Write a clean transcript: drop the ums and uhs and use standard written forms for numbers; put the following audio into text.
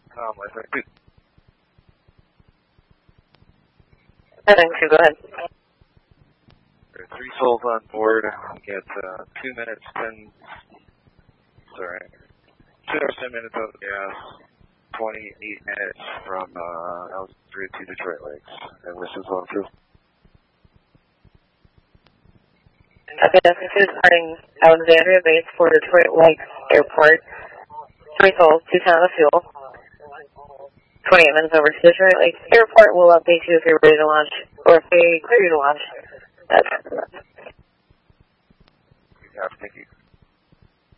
I think. Thanks, go ahead. There are 3 souls on board. We get 2 minutes, 10, sorry, 2 hours, 10 minutes of gas, 28 minutes from altitude to Detroit Lakes. And this is on through. Okay, this is departing Alexandria Base for Detroit Lakes Airport. 3 souls, 2 ton of fuel. 28 minutes over to Detroit Lakes Airport. We'll update you if you're ready to launch, or if they clear you to launch. That's it. Yeah, thank you.